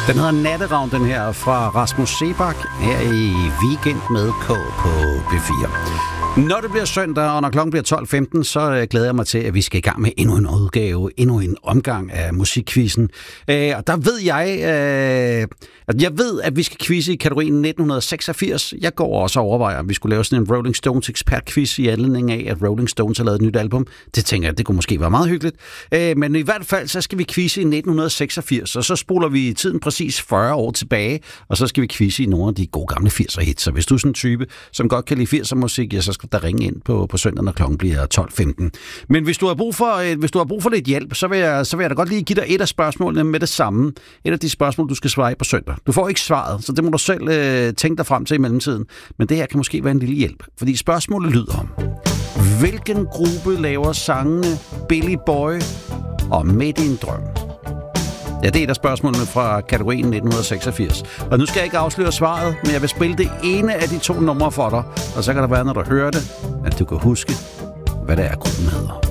Den hedder Natteravn, den her fra Rasmus Seebach, her i Weekend med K på B4. Når det bliver søndag, og når klokken bliver 12.15, så glæder jeg mig til, at vi skal i gang med endnu en udgave, endnu en omgang af musikquizzen. Og der ved jeg ved, at vi skal quizze i kategorien 1986. Jeg går også og overvejer, at vi skulle lave sådan en Rolling Stones ekspertquiz i anledning af, at Rolling Stones har lavet et nyt album. Det tænker jeg, det kunne måske være meget hyggeligt. Men i hvert fald, så skal vi quizze i 1986, og så spoler vi tiden præcis 40 år tilbage, og så skal vi quizze i nogle af de gode gamle 80'er hits. Så hvis du er sådan en type, som godt kan lide 80'er musik, ja, så skal der ringe ind på søndag, når klokken bliver 12.15. Men hvis du har brug for lidt hjælp, så vil jeg da godt lige give dig et af spørgsmålene med det samme. Et af de spørgsmål, du skal svare på søndag. Du får ikke svaret, så det må du selv tænke dig frem til i mellemtiden. Men det her kan måske være en lille hjælp, fordi spørgsmålet lyder: hvilken gruppe laver sangene Billy Boy og Midt i en drøm? Ja, det er et af spørgsmålene fra kategorien 1986. Og nu skal jeg ikke afsløre svaret, men jeg vil spille det ene af de to numre for dig. Og så kan der være, når du hører det, at du kan huske, hvad det er, gruppen hedder.